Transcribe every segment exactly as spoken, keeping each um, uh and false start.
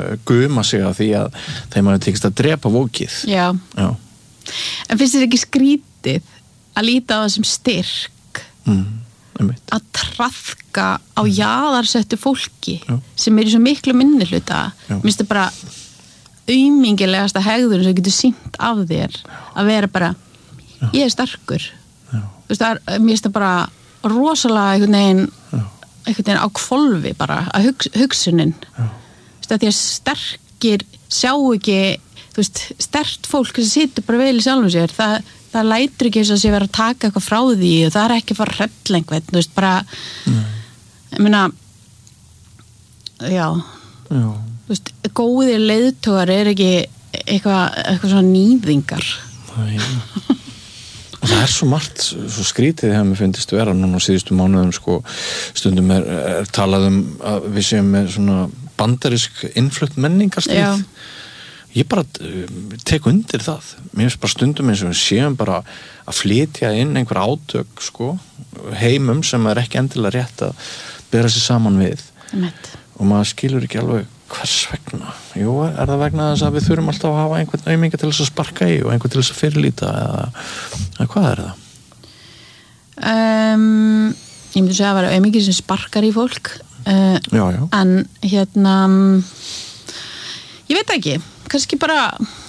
guma sig á því að þeim hafi tekist að drepa vókið. Já. Já. En finnst þér ekki skrítið að líta á það sem styrk mm, að traðka á jaðarsettu fólki Já. sem er í svo miklu minnihluta? Minnst það bara aumingilegasta hegðun sem getur sýnt af þér að vera bara, Já. Ég er sterkur. Já. Þú veist, það er, mér finnst það bara rosalega einhvern veginn, einhvern veginn á hvolfi bara, að hug, hugsunin. Já. Þú veist, að því að sterkir sjá ekki, þú veist, sterkt fólk sem situr bara vel í sjálfum sér, það, það lætur ekki þess að sé vera að taka eitthvað frá því og það er ekki að fara að hrella einhvern, þú veist, bara, mm. ég meina, já, já. Þú veist, góðir leiðtogar er ekki eitthvað, eitthvað svona nýðingar. Það er, og það er svo margt, svo skrítið þegar mér finnst vera núna á síðustu mánuðum, sko, stundum er, er talað um að við séum með svona bandarisk innflutt menningarstríð. Já. Ég bara tek undir það. Mér finnst bara stundum eins og við séum bara að flytja inn einhver átök, sko, heimum sem er ekki endilega rétt að bera sig saman við. Nett. Og maður skilur ekki alveg hvers vegna. Jú, er það vegna þess að við þurfum alltaf að hafa einhvern auminga til þess að sparka í og einhvern til þess að fyrirlíta eða, eða hvað er það? Um, ég myndi segja að vera aumingi sem sparkar í fólk. Uh, já, já. En hérna, ég veit ekki, kannski bara,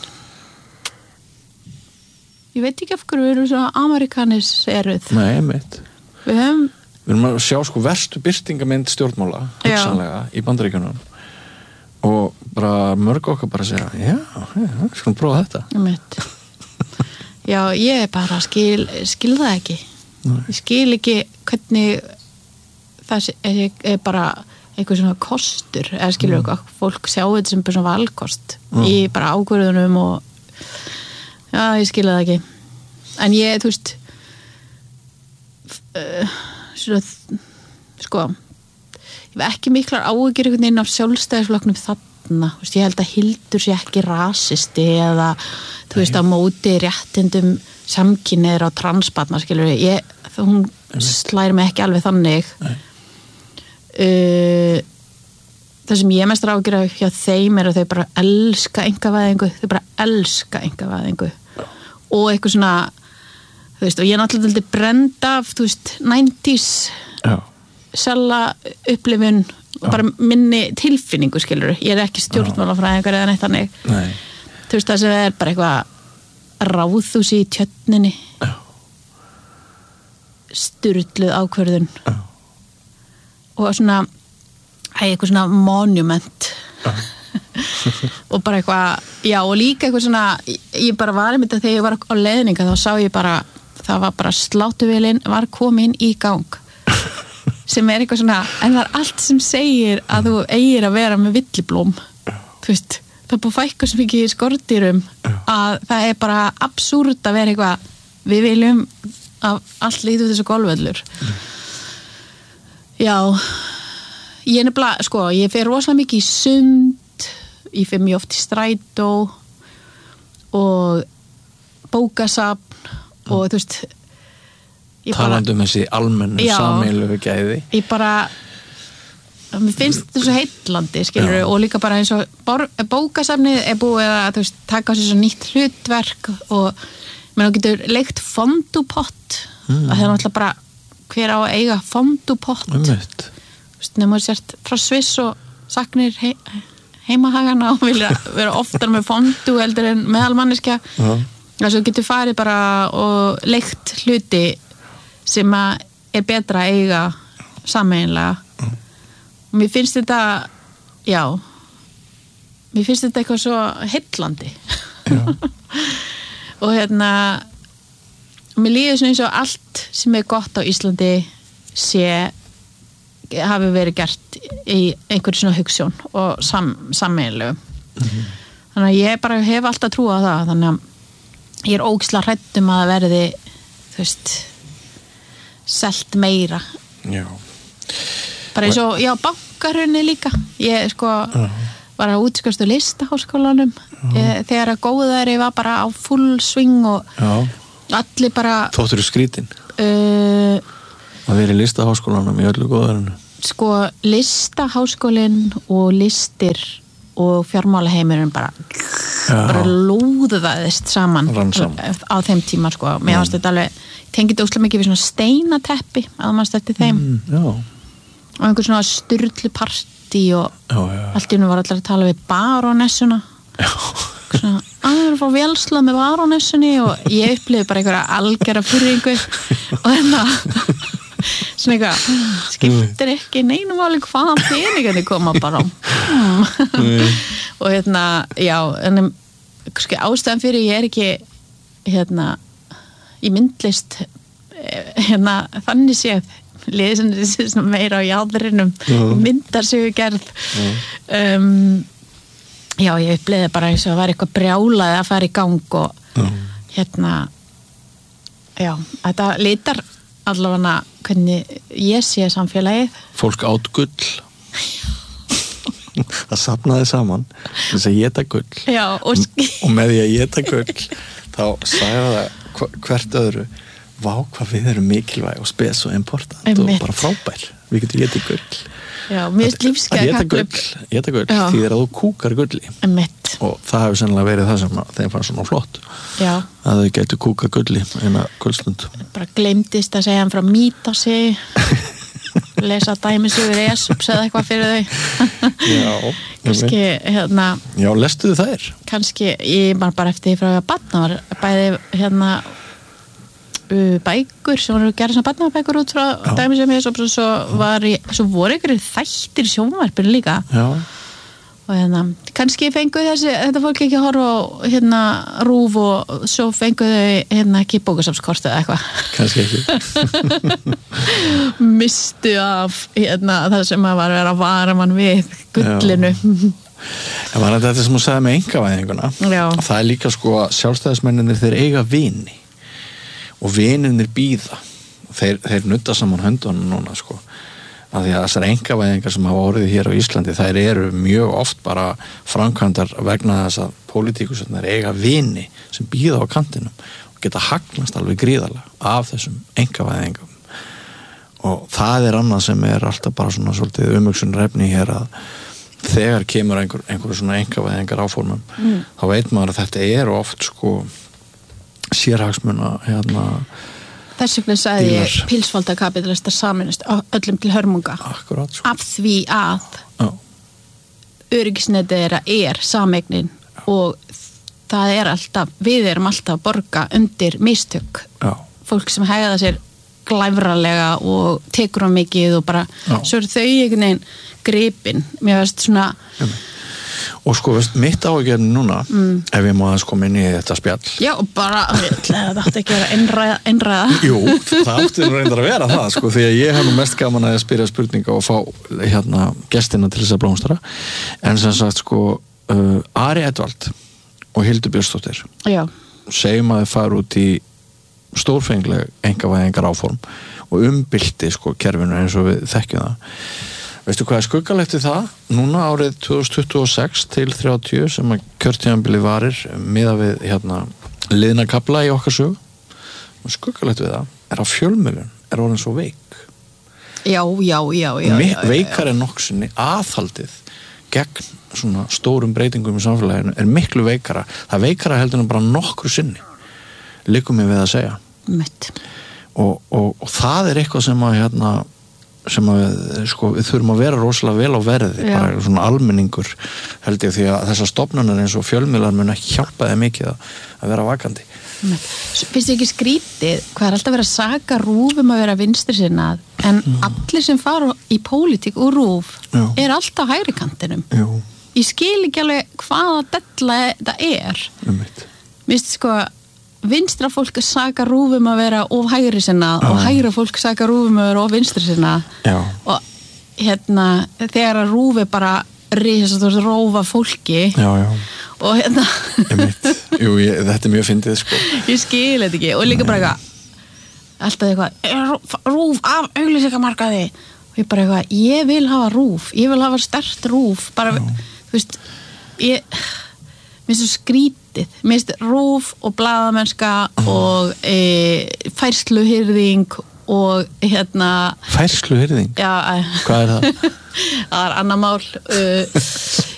ég veit ekki af hverju við erum svona amerikanis eruð. Nei, einmitt. Við höfum Við erum að sjá sko verstu birtingamynd stjórnmála, hugsanlega, í Bandaríkjunum og bara mörg okkar bara segja, já, já, við skulum prófa þetta. Mitt. Já, ég bara skil, skil það ekki. Nei. Ég skil ekki hvernig það er, er bara eitthvað svona kostur, eða skilur mm. eitthvað, fólk sjá þetta sem bara svona valkost mm. í bara ákvörðunum og já, ég skil það ekki. En ég, þú veist, uh, svona, sko ég hef ekki miklar áhyggjur einhvern veginn af sjálfstæðisflokknum þarna, þú veist, ég held að Hildur sé ekki rasisti eða þú veist, á móti réttindum samkynniðir á transbarna, skilur ég, það hún slæri mig ekki alveg þannig uh, það sem ég mest áhyggjur af hjá þeim er að þau bara elska einkavæðingu, þau bara elska einkavæðingu og eitthvað svona þú veist, og ég er náttúrulega brend af, þú veist, nineties sella upplifun og bara minni tilfinningu, skilur ég er ekki stjórnmálafræðingur eða neitt þannig. Nei. Þú veist, það sem er bara eitthvað ráðhús í tjörninni Já. Sturluð ákvörðun Já. Og svona eitthvað svona monument og bara eitthvað, já, og líka eitthvað svona, ég bara var einmitt að þegar ég var á leiðninga þá sá ég bara það var bara slátuvélinn var komin í gang sem er eitthvað svona, en það er allt sem segir að þú eigir að vera með villiblóm þú veist, það er búið fækka sem ekki í skordýrum að það er bara absúrt að vera eitthvað við viljum að allt lítur þessu golfvöllur já ég er nefnilega, sko, ég fer rosalega mikið í sund ég fer mjög oft í strætó og bókasafn og þú veist talandi um þessi almennu sameiginlegu gæði ég bara mér finnst þetta svo heitlandi skilur já. Og líka bara eins og bókasafnið er búið að þú veist, taka á sig svo nýtt hlutverk og menn þú getur leikt fondupott mm. það er náttúrulega bara hver á að eiga fondupott um þú veist, nefnum að sért frá Sviss og saknir hei, heimahagana og vilja vera oftar með fondu heldur en meðalmanniska uh-huh. þess að þú getur farið bara og leikt hluti sem að er betra að eiga sameiginlega uh-huh. og mér finnst þetta já mér finnst þetta eitthvað svo heillandi og hérna mér líður svona eins og allt sem er gott á Íslandi sé hafi verið gert í einhverju svona hugssjón og sam, sameiginlegu mm-hmm. þannig að ég bara hef alltaf trú á það þannig að ég er ógeðslega hrædd um að það verði þú veist selt meira já bara eins og, já, bankarunni líka ég sko uh-huh. var að útskastu listaháskólanum uh-huh. ég, þegar að góðæri var bara á full swing og uh-huh. allir bara þóttur skrítin uh, að vera í listaháskólanum í öllu góðærinu sko listaháskólinn og listir og fjármálaheimurinn bara Já. bara lúðaðist saman Rann saman. á þeim tíma sko. Mér fannst þetta alveg, tengið óslega mikið við svona steinateppi að maður stætti þeim mm, Já, og einhver svona sturlu partí og já, já, allt í hennu var allir að tala við barónessuna já. svona, að það er að fá vélslað með barónessunni og ég upplifði bara einhverja algera fyrringu og hérna svona eitthvað, skiptir ekki neinum máli hvaðan peningandi koma bara mm. og hérna, já en sko, ástæðan fyrir ég er ekki hérna í myndlist hérna, þannig séð liðið sem meira á jáðurinnum uh. myndarsögu gerð uh. um, já, ég upplifði bara eins og að vera eitthvað brjálaði að fara í gang og uh. hérna já, þetta litar allavega hvernig ég sé samfélagið. Fólk átt gull það safnaði saman þess að éta gull já, og, og með því að éta gull þá sagði það hvert öðru vá hvað við erum mikilvæg og spes og important Einmitt. Og bara frábær við getum étið gull já, mér finnst lífsgæða að éta gull, éta gull því er að þú kúkar gulli Einmitt. Og það hefur sennilega verið það sem þeim fannst svona flott já. Að þau getur kúkað gulli eina gullstund bara gleymdist að segja hann frá Mítasi lesa dæmisugur Esups eða eitthvað fyrir þau já kannski hérna já, lestuðu þær? kannski, ég var bara eftir því frá að batna var bæði hérna uh, bækur sem voru gerð sem batnabækur út frá dæmisugur Esups og svo var ég, svo voru einhverjir þættir sjónvarpir líka já og hérna, kannski fengu þessi þetta fólk ekki að horfa á hérna rúf og svo fengu þau hérna ekki bókasafnskortu eða eitthvað kannski ekki mistu af hérna það sem að var að vera að vara mann við gullinu en var þetta sem þú sagði með einkavæðinguna já. Það er líka sko að sjálfstæðismenninir þeir eiga vini og vininir bíða þeir, þeir nutta saman höndunum núna sko að því að þessar einkavæðingar sem hafa orðið hér á Íslandi þær eru mjög oft bara framkvæmdar vegna þess að pólitíkusarnir eiga vini sem býða á kantinum og geta hagnast alveg gríðarlega af þessum einkavæðingum og það er annað sem er alltaf bara svona svolítið umhugsunarefni hér að þegar kemur einhver, einhver svona einkavæðingar áformum mm. þá veit maður að þetta er oft sko sérhagsmuna hérna þess vegna sagði ég pilsfaldakapitalistar saminist öllum til hörmunga Akkurat, sko. af því að Já. öryggisnetið þeirra er sameignin og það er alltaf, við erum alltaf að borga undir mistök Já. fólk sem hegða sér glæfralega og tekur á mikið og bara Já. svo eru þau einhvern veginn gripin, mér veist svona Já. Og sko, veist, mitt áhugjörn núna mm. ef ég má aðeins koma inn í þetta spjall já, bara, þetta átti ekki að vera einræða, einræða. Jú, það átti nú reyndar að vera það sko, því að ég hef nú mest gaman að spyrja spurninga og fá hérna gestina til þess að blómstra en sem sagt sko uh, Ari Edvald og Hildur Björnsdóttir já. segjum að þið fara út í stórfengleg einkavæðingar áform og umbylti sko kerfinu eins og við þekkjum það veistu hvað er skuggalegt við það? Núna árið tvö þúsund tuttugu og sex til þrjátíu sem að kjörtímabilið varir miðað við hérna liðna kafla í okkar sögu og skuggalegt við það er að fjölmiðlun er orðin svo veik já, já, já, já, já, já veikar en nokksinni aðhaldið gegn svona stórum breytingum í samfélaginu er miklu veikara það veikara heldur en bara nokkru sinni liggur mér við að segja og, og, og það er eitthvað sem að hérna sem að við, sko, við þurfum að vera rosalega vel á verði, já. Bara svona almenningur held ég því að þessar stofnanir eins og fjölmiðlar mun ekki hjálpa þeim mikið að, að vera vakandi. Finnst þið ekki skrítið hvað er alltaf verið að saka RÚV um að vera vinstri sinnað en mm. allir sem fara í pólitík úr RÚV já. Er alltaf hægri kantinum. Jú. Ég skil ekki alveg hvaða della það er. Um Vist sko vinstra fólk saka RÚV um að vera of hægri sinnað og hægra fólk saka RÚV um að vera of vinstri sinnað og hérna þegar að RÚV er bara risast og rófa fólki já, já. Og hérna Jú, ég, þetta er mjög fyndið sko ég skil þetta ekki og líka Nei. Bara eitthvað alltaf eitthvað RÚV af auglýsingamarkaði og ég bara eitthvað, ég vil hafa RÚV ég vil hafa sterkt RÚV bara, já. Þú veist ég mér finnst svo skrítið, mér finnst RÚV og blaðamennska mm. og e, færsluhyrðing og hérna Færsluhyrðing? Já, hvað er það? Það er annar mál uh,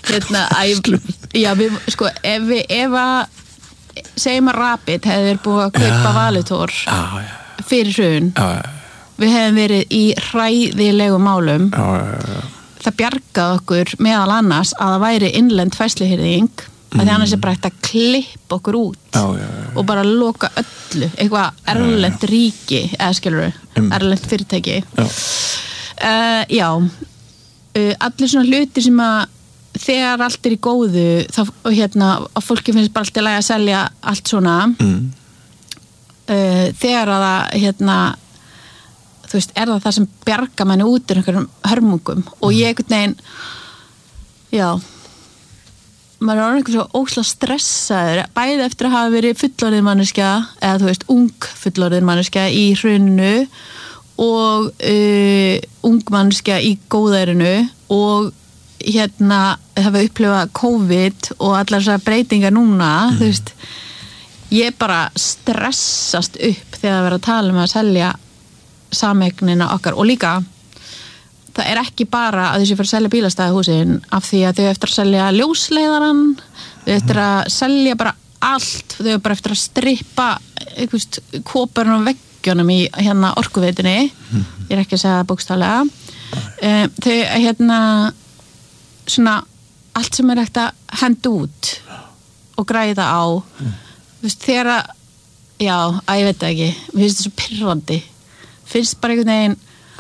hérna, að, já, við, sko, ef við, ef að segjum að Rapid hefði verið búið að kaupa ja. Valitor já, já. fyrir hrun já, já. við hefðum verið í hræðilegum málum já, já, já. það bjargaði okkur meðal annars að það væri innlend fæsluhyrðing mm. að því annars er bara hægt að klippa okkur út já, já, já. og bara loka öllu eitthvað erlent ríki eða skilur um. erlent fyrirtæki já, uh, já. Uh, allir svona hlutir sem að þegar allt er í góðu þá, og hérna, að fólki finnst bara allt í lagi að selja allt svona mm. uh, þegar að það hérna, þú veist, er það það sem bjarga manni út úr einhverjum hörmungum mm. og ég einhvern veginn já maður er orðinn einhvern svo ósla stressaður bæði eftir að hafa verið fullorðin manneskja eða þú veist, ung fullorðin manneskja í hruninu og uh, ung manneskja í góðærinu og hérna hafa upplifað COVID og allar þessar breytingar núna mm. þú veist, ég bara stressast upp þegar það verður að tala um að selja samegnina okkar og líka það er ekki bara að þessi fyrir að selja bílastæðahúsin af því að þau eftir að selja ljósleiðaran þau eftir að selja bara allt þau bara eftir að strippa eitthvað kóparinn á veggjónum í hérna orkuveitunni mm. ég er ekki að segja það bókstaflega um, þau hérna svona allt sem er hægt að henda út og græða á mm. þú veist þegar að já, að ég veit það ekki mér finnst það svo pirrandi finnst bara einhvern veginn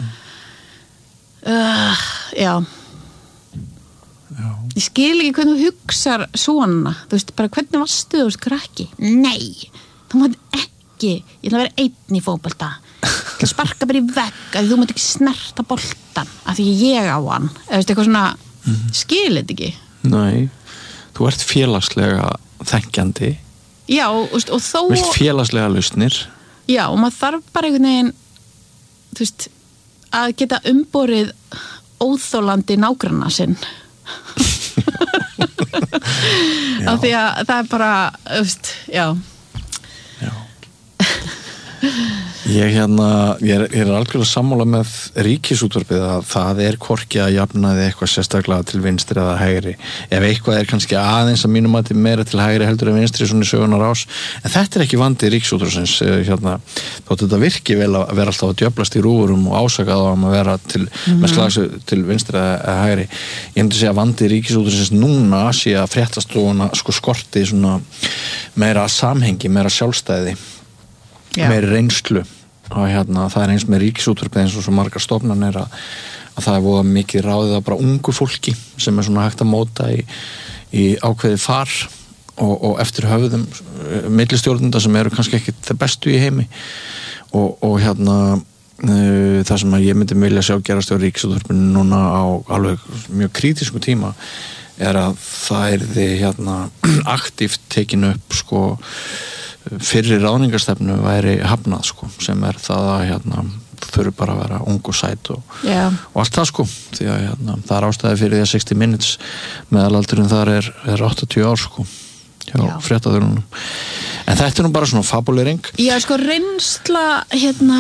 uh, já. já ég skil ekki hvernig þú hugsar svona þú veist bara hvernig varstu þú veist krakki nei, þú mátt ekki ég ætla að vera einn í fótbolta ég sparka bara í vegg að þú mátt ekki snerta boltan af því ég á hann eða veist eitthvað svona Mm-hmm. skil þetta ekki nei, þú ert félagslega þenkjandi já, og, og þó vilt félagslega lausnir já, og maður þarf bara einhvern veginn þú veist, að geta umborið óþólandi nágranna sinn af því að það er bara þú veist, já já Ég, hérna, ég, er, ég er algjörlega sammála með ríkisútvarpið að það er hvorki að jafnaði eitthvað sérstaklega til vinstri eða hægri ef eitthvað er kannski aðeins að mínum að meira til hægri heldur en vinstri svona í sögunar ás en þetta er ekki vandi ríkisútvarpsins hérna, þótt þetta virki vel að vera alltaf að djöflast í rúfurum og ásakað á að vera til, mm-hmm. með slags til vinstri eða hægri ég myndi segja að vandi ríkisútvarpsins núna sé að fréttastofuna sko skorti svona meira samhengi, meira sjálfstæði Já. meiri reynslu og hérna, það er eins með ríkisútvarpið eins og svo margar stofnanir að, að það er voða mikið ráðið að bara ungu fólki sem er svona hægt að móta í, í ákveði far og, og eftir höfðum millistjórnenda sem eru kannski ekki það bestu í heimi og, og hérna uh, það sem að ég myndi vilja sjá gerast á ríkisútvarpinu núna á alveg mjög krítisku tíma er að það er því hérna aktíft tekinu upp sko fyrri ráðningarstefnu væri hafnað sko, sem er það að hérna, þurfi bara að vera ung og sæt og, yeah. og allt það sko því að hérna, það er ástæði fyrir því að sexty minutes meðalaldurinn þar er, er áttatíu ár sko hjá fréttaþörunum en þetta er nú bara svona fabulering Já sko reynsla hérna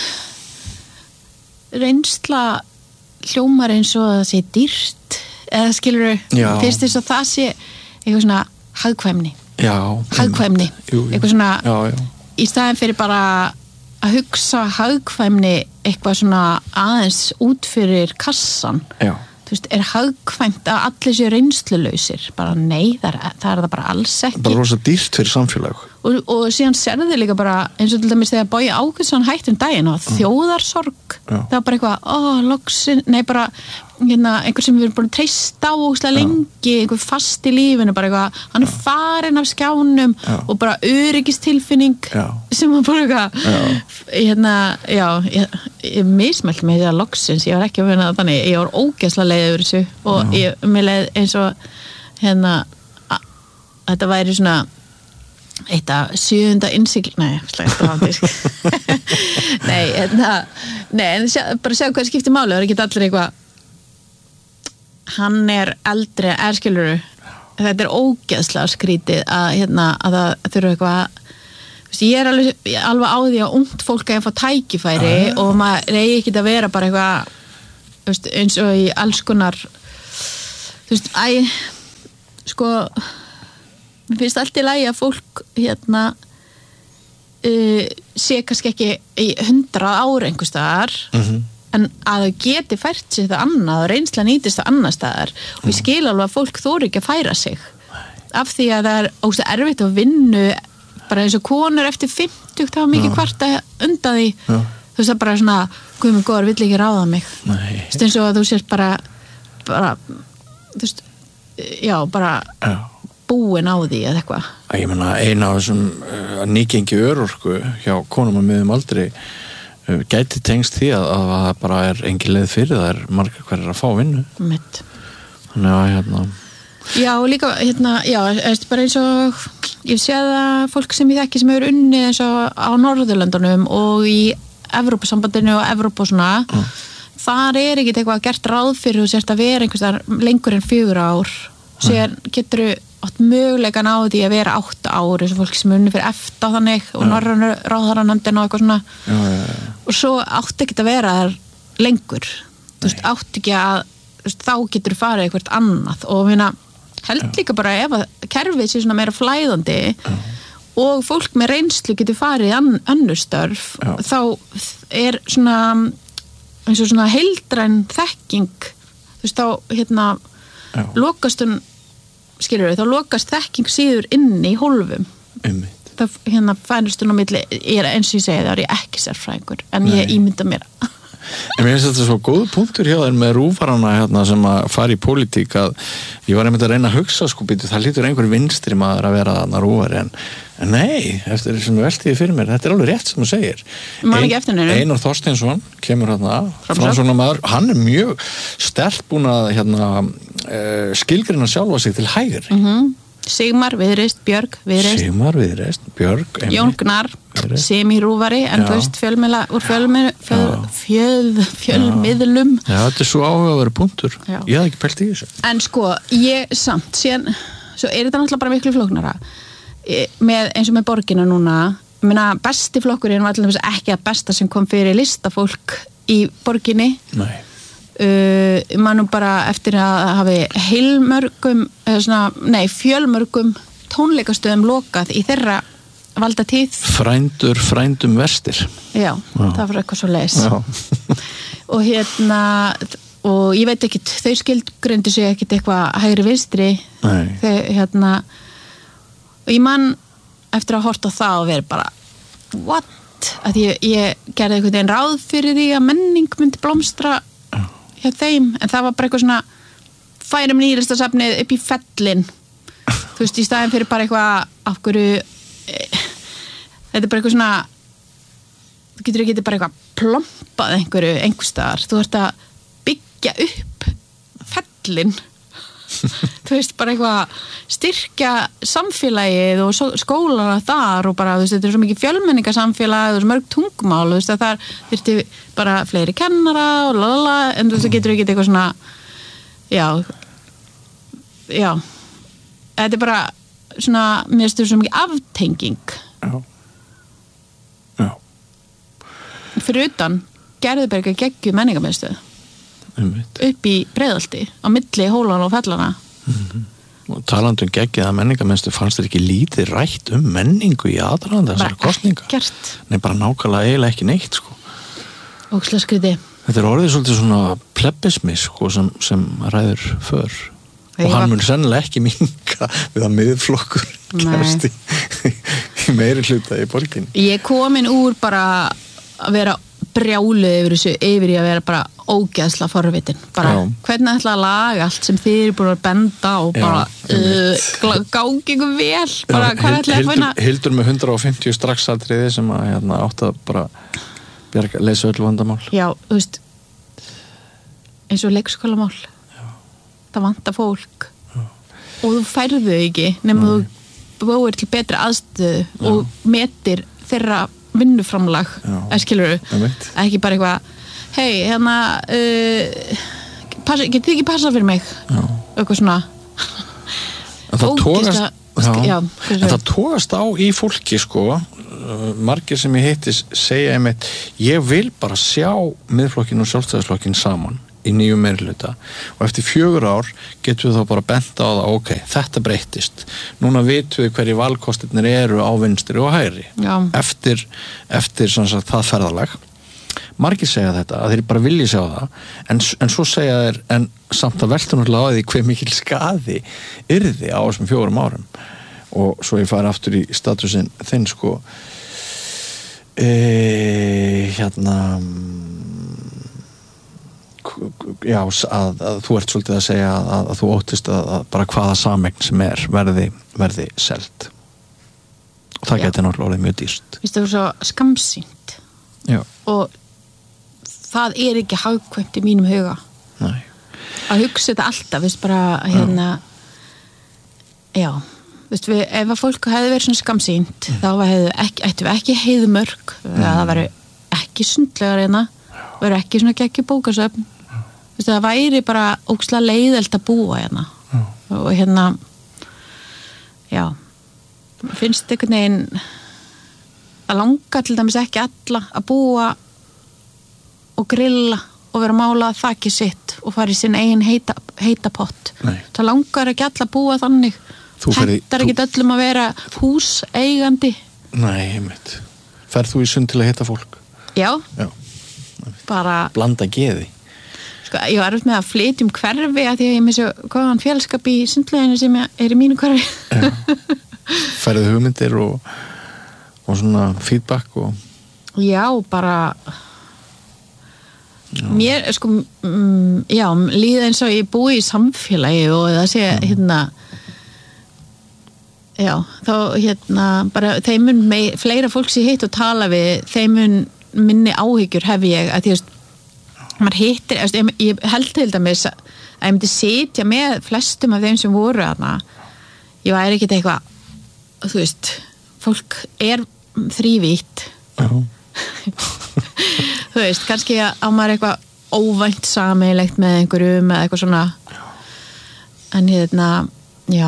reynsla hljómar eins og það sé dýrt eða skilur fyrst þess að það sé eitthvað svona hagkvæmni Já, hagkvæmni, jú, jú. eitthvað svona já, já. í staðin fyrir bara að hugsa hagkvæmni eitthvað svona aðeins út fyrir kassan já. þú veist, er hagkvæmt að allir séu reynslulausir bara nei, það er það, er það bara alls ekki bara rosa dýrt fyrir samfélag og, og síðan serðu þið líka bara eins og til dæmis þegar Bogi Ágústsson hætti um daginn og þjóðarsorg já. það var bara eitthvað, ó, loksin nei bara, hérna, einhver sem við erum búin að treysta á ógeðslega lengi, einhver fast í lífinu bara eitthvað, hann er farin af skjánum já. og bara öryggistilfinning já. sem var bara eitthvað hérna, já ég, ég mismælt með því að loksins ég var ekki að finna það þannig, ég var ógeðslega leið yfir þessu og já. ég, mér leið eins og hérna, að, þetta væri svona eitt af sjöunda innsigl nei, slægt á handísk nei, hérna nei, en sjá, bara sjá hvað skiptir máli það er ekki allir eitthvað hann er eldri, er skiluru þetta er ógeðslega skrítið að, hérna, að það þurfa eitthvað ég er alveg, alveg á því að ungt fólk að fá tækifæri ah, ja. og maður reyði ekki að vera bara eitthvað veist, eins og í alls konar þú veist, æ sko mér finnst allt í lagi að fólk hérna uh, sé kannski ekki í hundrað ára einhvers staðar mm-hmm. en að þau geti fært sér það annað og reynsla nýtist það annar staðar og ég skil alveg að fólk þóri ekki að færa sig af því að það er ógeðslega erfitt að vinna bara eins og konur eftir fimmtugt það var mikið kvarta undan því Já. þú veist það bara svona guð mig góður, vill ekki ráða mig Nei. þú veist eins og að þú sést bara bara, þú veist já, bara Já. búin á því eða eitthvað Ég meina, eina af þessum uh, nýgengi örorku hjá konum að miðum aldrei uh, gæti tengst því að, að það bara er engin leið fyrir það er margar hverjar að fá vinnu mitt þannig að hérna já, og líka, hérna, já, eftir bara eins og ég sé að fólk sem ég þekki sem hefur unnið eins og á Norðurlöndunum og í Evrópusambandinu og Evrópu og svona mm. þar er ekkert eitthvað gert ráð fyrir þú sért að vera einhvers þar lengur en fjögur ár sér getur þú átt möguleikan á því að vera átta ár eins og fólk sem er unnið fyrir eftir þannig og Norrænu ráðherranefndin og eitthvað svona já, já, já. og svo átt ekki að vera þar lengur þú veist, átt ekki að veist, þá getur þú farið eitthvað annað og minna held líka bara ef að kerfið sé svona meira flæðandi Já. og fólk með reynslu getur farið í önnur störf Já. þá er svona eins og svona heildræn þekking þú veist þá hérna Já. lokast hún skilur við, þá lokast þekking síður inni í hólfum Einmitt. það hérna fænust hún á milli ég er eins og ég segi það er ég ekki sérfræðingur en Nei. ég ímynda mér En mér finnst þetta svo góð punktur hjá þér með rúfarana hérna sem að fara í pólitík að ég var einmitt að reyna að hugsa sko býtu það lítur einhver vinstri maður að vera þarna rúfari en, en nei, eftir þessum veltíði fyrir mér þetta er alveg rétt sem þú segir Ein, Einar Þorsteinsson kemur hérna framsóknarmaður, hann er mjög sterkt búin að hérna, uh, skilgreina sjálfa sig til hægri mm-hmm. Sigmar, Viðreist, Björg, Viðreist Sigmar, Viðreist, Björg Jón Gnarr, semírúvari en Já. þú veist fjölmiðla úr fjölmiðl, fjöl, fjöl, fjölmiðlum Já, þetta er svo áhugaverður punktur Já. Ég hafði ekki pælt í þessu En sko, ég samt síðan, svo er þetta náttúrulega bara miklu flóknara með, eins og með borgina núna ég meina, besti flokkurinn var allir ekki að besta sem kom fyrir listafólk í borginni Nei Uh, mannum bara eftir að hafi heilmörgum svona, nei, fjölmörgum tónleikastöðum lokað í þeirra valda tíð Frændur, frændum verstir já, Já. það var eitthvað svo leis og hérna og ég veit ekki, þau skilgreindu sig ekkit eitthvað hægri vinstri þau hérna og ég man eftir að horta á það og verið bara what, að ég, ég gerði einhvern veginn ráð fyrir því að menning myndi blómstra hjá þeim, en það var bara eitthvað svona færum nýlistasafnið upp í fellin þú veist, í staðin fyrir bara eitthvað af hverju e, þetta er bara eitthvað svona þú getur ekki bara eitthvað plompað einhverju einhverstaðar, þú ert að byggja upp fellin þú veist, bara eitthvað styrkja samfélagið og skólana þar og bara, þú veist, þetta er svo mikið fjölmenningasamfélag og svo mörg tungumál, þú veist, að það þyrfti bara fleiri kennara og lalala, en þú veist, það getur ekki eitthvað svona já já þetta er bara svona, mér styrir svo mikið aftenging Já Já fyrir utan, Gerðuberg er geggjuð menningarmiðstöð upp í Breiðholti á milli hólan og fellana mm-hmm. og talandi um geggið að menningarmiðstöð fannst þér ekki lítið rætt um menningu í aðdraganda þessar kosninga ekkert nei, bara nákvæmlega eiginlega ekki neitt sko. ógeðslega skrítið þetta er orðið svolítið svona plebbismi sko, sem, sem ræður för og hann var... mun sennilega ekki minnka við að miðflokkur kemst í, í meiri hluta í borginni ég komin úr bara að vera brjáluð yfir þessu, yfir í að vera bara ógeðsla forvitin, bara Já. Hvernig ætla að laga allt sem þið eru búin að benda og bara uh, gági ykkur vel, bara Já, hvað ætla að finna Hildur með hundrað og fimmtíu straxatriði sem að hérna, átt að bara bjarga, leysa öll vandamál Já, þú veist eins og leikskólamál Já. Það vantar fólk Já. Og þú færðu ekki nema Nei. Þú búir til betri aðstöðu Já. Og metir þeirra vinnuframlag, skilur ekki bara eitthvað hei, hérna uh, passa, getið þið ekki passa fyrir mig já. Eitthvað svona en það tókast já, já, en það tókast á í fólki sko, uh, margir sem ég hitti segja einmitt, ég vil bara sjá miðflokkin og sjálfstæðisflokkin saman í nýjum meirihluta og eftir fjögur ár getum við þá bara bent á það, ok, þetta breyttist núna vitum við hverju valkostirnir eru á vinstri og hægri Já. eftir, eftir svona sagt, það ferðalag margir segja þetta, að þeir bara vilji segja það en, en svo segja þeir en samt að velta náttúrulega á því hver mikil skaði yrði á þessum fjórum árum og svo ég fari aftur í statusin þinn sko e, hérna já, að, að þú ert svolítið að segja að, að þú óttist að, að bara hvaða sameign sem er verði, verði selt og það geti náttúrulega orðið mjög dýrt. Vist það er svo skamsýnt Já. Og það er ekki hagkvæmt í mínum huga. Nei. Að hugsa þetta alltaf, veist bara hérna já, veist við, ef að fólk hefði verið svona skamsýnt mm. þá hefði ekki, ættu við ekki heiðmörk mm. það væri ekki sundlegar hérna væri ekki svona geggjur bókasöfn veist það væri bara ókslega leiðelt að búa hérna mm. og hérna já finnst einhvern veginn að langa til dæmis ekki alla að búa og grilla og vera að mála þakið sitt og fara í sinn eigin heita, heita pott. Nei. Það langar ekki alla að búa þannig. Hentar ekki þú... öllum að vera húseigandi. Nei, einmitt. Ferð þú í sund til að hitta fólk? Já. Já. Bara... Blanda geði. Sko, ég var erfitt með að flytja um hverfi að því að ég með svo góðan félskap í sundleginu sem er í mínu hverfi. Já. Færðu hugmyndir og, og svona feedback og... Já, bara... Já. Mér, sko, mm, já, líða eins og ég búi í samfélagi og það sé, mm. hérna, já, þá, hérna, bara þeim mun mei, fleira fólk sé hitt og tala við, þeim mun minni áhyggjur hef ég, að því að maður hittir, ég, ég held til dæmis að ég myndi sitja með flestum af þeim sem voru þarna, ég væri ekkert eitthvað, þú veist, fólk er þrívítt. Já. Þú veist, kannski á maður eitthvað óvænt sameiginlegt með einhverjum eða eitthvað svona en hérna, já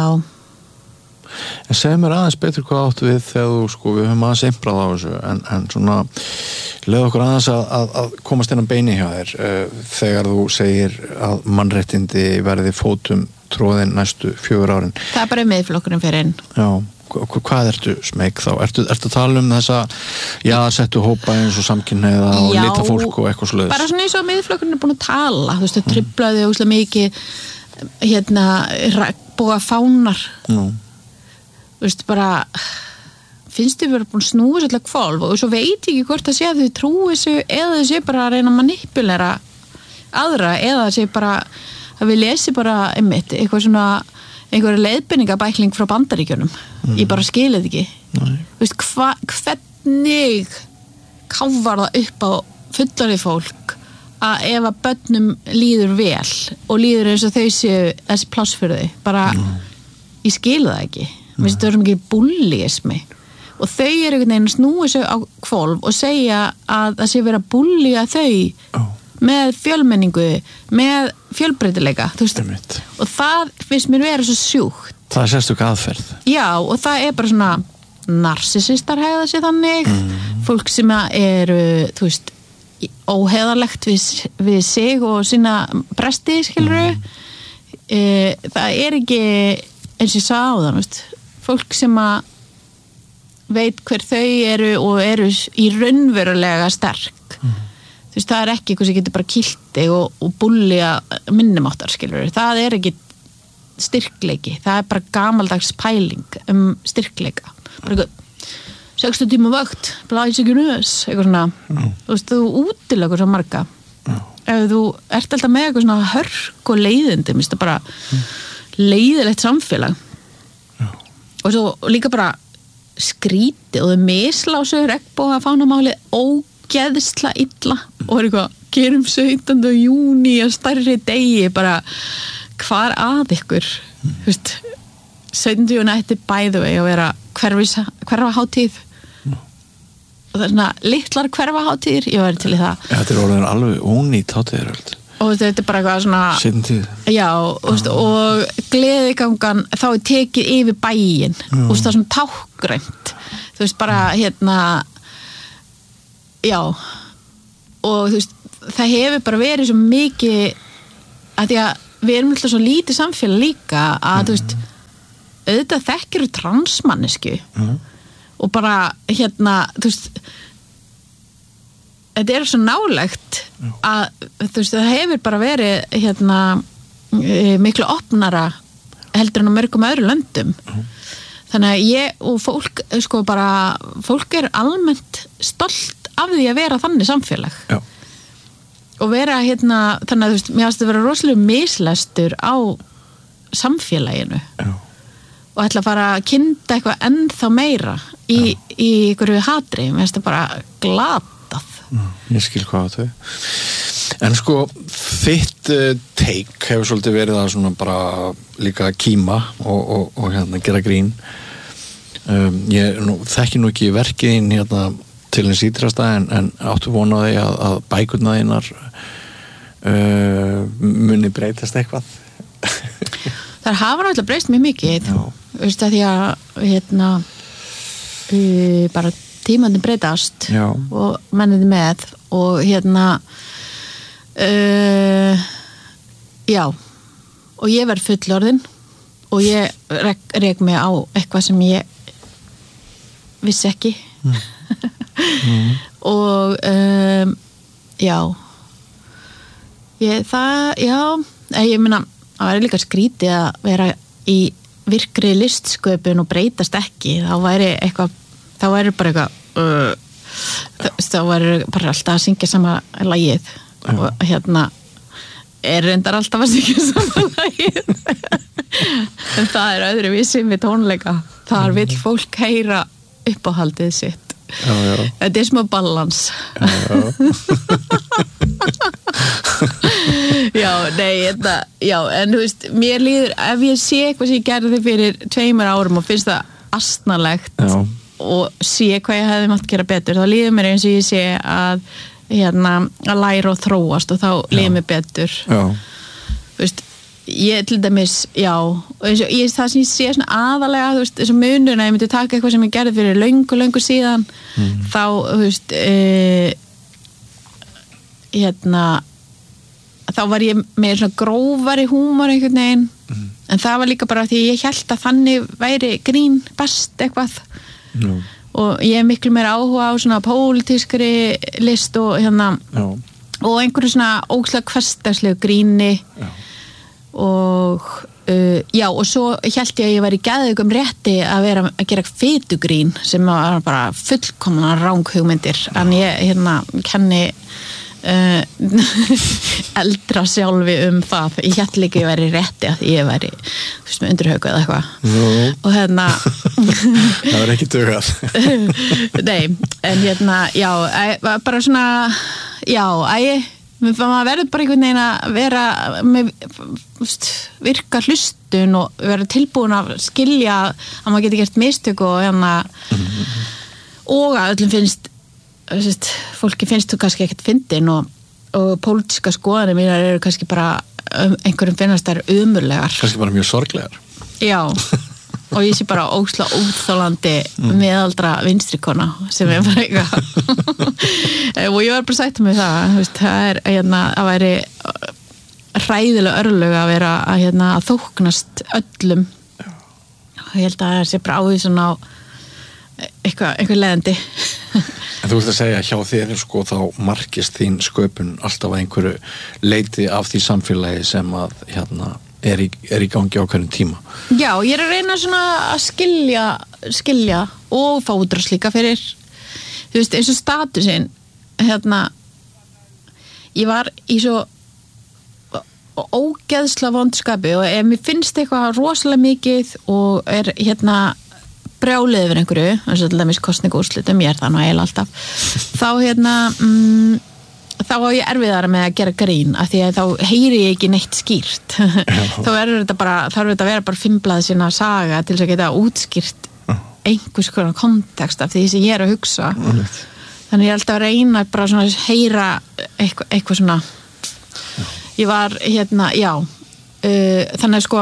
En segð mér aðeins betur hvað áttu við þegar þú, sko, við höfum aðeins einbrað á þessu en, en svona, leið okkur aðeins að, að, að komast inn á beini hjá þér uh, þegar þú segir að mannréttindi verði fótum tróðin næstu fjögur árin. Það er bara miðflokkurinn fyrir inn. Já, hvað ertu smeyk þá? Ertu, ertu að tala um þessa jaðarsettu hópa eins og samkynhneigða og Já, lita fólk og eitthvað svoleiðis? Bara svona eins og miðflokkurinn er búin að tala, þú veist, það truflaði óslega mikið hérna, búa fánar. Já. Þú veist, bara finnst þið verið búin að snúa svolítið kvolf og svo veit ég ekki hvort að sé að þau trúi þessu eða þau sé bara að reyna að manipulera aðra eða sé bara að við lesi bara einmitt, eitthvað svona einhverja leiðbeiningabækling frá Bandaríkjunum mm. ég bara skilið ekki Nei. Þú veist, hva, hvernig káfar það upp á fullorðið fólk að ef að börnum líður vel og líður eins og þau séu þessi pláss fyrir þau bara, mm. ég skilið það ekki mér finnst það mikið bullyismi og þau eru einhvern veginn að snúa sig á hvolf og segja að það sé verið að bullya þau oh. með fjölmenningu, með fjölbreytileika, þú veist, og það finnst mér vera svo sjúkt. Það er sérstök aðferð. Já, og það er bara svona narsisistar hegða sér þannig, mm. fólk sem eru, þú veist, óheðalegt við, við sig og sína presti, skilur mm. e, það er ekki eins og ég sá á það, veist, fólk sem að veit hver þau eru og eru í raunverulega sterk mm. þú veist, það er ekki eitthvað sem getur bara kilti og, og búlja minnumáttar, skilur það er ekki styrkleiki það er bara gamaldags pæling um styrkleika bara eitthvað, sextán tíma vakt blæs ekki nös, eitthvað svona mm. þú veist, þú útilegur svo marga mm. ef þú ert alltaf með eitthvað svona hörk og leiðindi, minnst það bara mm. leiðilegt samfélag mm. og svo líka bara skríti og þau mislásu regnboga fánamálið ógeðsla illa og er eitthvað, gerum sautjánda júní á stærri degi, bara hvar að ykkur mm. þú veist, sautjánda júní ætti by the way að vera hverfahátíð mm. og það er svona litlar hverfahátíðir, ég væri til í það. Ja, þetta er orðin alveg ónýtt hátíðir og þetta er bara eitthvað svona Sýntíð. Já, og, ah. og gleðigangan þá er tekið yfir bæinn og það er svona tákgrænt þú veist, bara hérna já og þú veist, það hefur bara verið svo mikið að því að við erum alltaf svo lítið samfélag líka að mm. þú veist auðvitað þekkir transmannesku mm. og bara hérna þú veist þetta er svo nálegt mm. að þú veist það hefur bara verið hérna miklu opnara heldur en á mörgum öðru löndum mm. þannig að ég og fólk sko bara fólk er almennt stolt af því að vera þannig samfélag já og vera hérna, þannig að þú veist, mér finnst að vera rosalega mislestur á samfélaginu Já. og ætla að fara að kynda eitthvað ennþá meira í, í einhverju hatri, mér finnst það bara glatað. Mm, ég skil hvað þau. En sko, þitt uh, take hefur svolítið verið að svona bara líka kýma og, og, og hérna gera grín. Um, ég nú, þekki nú ekki verkiðin hérna til hins ítrasta en, en áttu vonaði að, að bækurna þínar uh, muni breytast eitthvað Það hafa náttúrulega breyst mjög mikið veist að því að hérna uh, bara tímandi breytast já. Og menniði með og hérna uh, já og ég verð fullorðin og ég rek, rek mig á eitthvað sem ég vissi ekki mm. Mm. og um, já ég, það, já ég meina, það væri líka skrítið að vera í virkri listsköpun og breytast ekki þá væri eitthvað, þá væri bara eitthvað uh, þá væri bara alltaf að syngja sama lagið já. Og hérna er reyndar alltaf að syngja sama lagið en það er öðruvísi með tónleika þar vill fólk heyra uppáhaldið sitt já, já. Þetta er smá balans já, já. já, nei þetta, já, en þú veist mér líður, ef ég sé eitthvað sem ég gerði fyrir tveimur árum og finnst það astnalegt já. Og sé hvað ég hefði mátt gera betur þá líður mér eins og ég sé að hérna, að læra og þróast og þá líður mér betur já. Þú veist ég til dæmis, já og ég, það sem ég sé svona aðalega þú veist, þessu munurinn að ég myndi taka eitthvað sem ég gerði fyrir löngu, löngu síðan mm. þá, þú veist e, hérna þá var ég með svona grófari húmor einhvern veginn mm. en það var líka bara því ég hélt að þannig væri grín best eitthvað mm. og ég hef miklu meira áhuga á svona pólitískri list og hérna já. Og einhverju svona ógeðslega hversdagslegu gríni já og uh, já og svo hélt ég að ég væri geðveikum rétti að vera að gera fitugrín sem var bara fullkomna ranghugmyndir en ég hérna kenni uh, eldra sjálfi um það ég hélt líka að ég væri rétti að ég væri þú veist með undirhauku eða eitthvað no. og hérna það var ekki dugað nei en hérna já bara svona já að ég maður verður bara einhvern veginn að vera með virka hlustun og vera tilbúin að skilja að maður geti gert mistök og hérna mm-hmm. og að öllum finnst sérst, fólki finnst þú kannski ekkert fyndin og, og pólitíska skoðanir mínar eru kannski bara um, einhverjum finnast þær umurlegar kannski bara mjög sorglegar já og ég sé bara ógeðslega óþolandi mm. meðaldra vinstrikona sem er bara eitthvað og ég var bara sætt með það veist, það er hérna að væri hræðilega örlög að vera að, hérna, að þóknast öllum já. Og ég held að það sé bara ávísun á eitthvað, eitthvað leiðandi En þú vilt að segja hjá þér sko þá markist þín sköpun alltaf að einhverju leiti af því samfélagi sem að hérna Er í, er í gangi á hverjum tíma Já, ég er að reyna svona að skilja skilja og fá útrás líka fyrir þú veist, eins og statusinn hérna ég var í svo ógeðsla vondskapi og ef mér finnst eitthvað rosalega mikið og er hérna brjálið yfir einhverju, eins og til dæmis kosningaúrslitum, ég er það nú eiginlega alltaf þá hérna mm, þá á ég erfiðara með að gera grín af því að þá heyri ég ekki neitt skýrt þá er þetta bara þá er þetta að vera bara fimmblað sína saga til þess að geta útskýrt einhvers konar kontekst af því sem ég er að hugsa mm. þannig ég er alltaf að reyna bara svona að heyra eitthvað, eitthvað svona já. Ég var hérna, já uh, þannig að sko